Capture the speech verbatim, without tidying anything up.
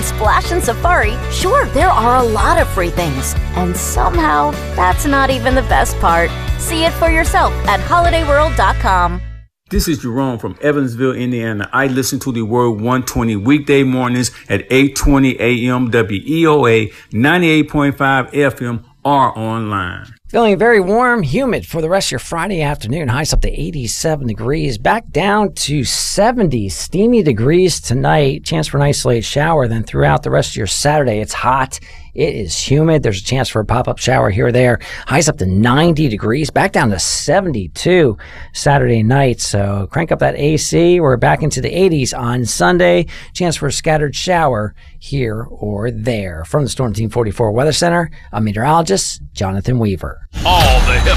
Splash and Safari, sure, there are a lot of free things. And somehow, that's not even the best part. See it for yourself at holiday world dot com. This is Jerome from Evansville, Indiana. I listen to the Word one twenty weekday mornings at eight twenty a.m. W E O A ninety-eight point five F M or online. Feeling very warm, humid for the rest of your Friday afternoon. Highs up to eighty-seven degrees. Back down to seventy steamy degrees tonight. Chance for an isolated shower. Then throughout the rest of your Saturday, it's hot. It is humid. There's a chance for a pop-up shower here or there. Highs up to ninety degrees. Back down to seventy-two Saturday night. So crank up that A C. We're back into the eighties on Sunday. Chance for a scattered shower here or there. From the Storm Team forty-four Weather Center, I'm meteorologist Jonathan Weaver. All the hip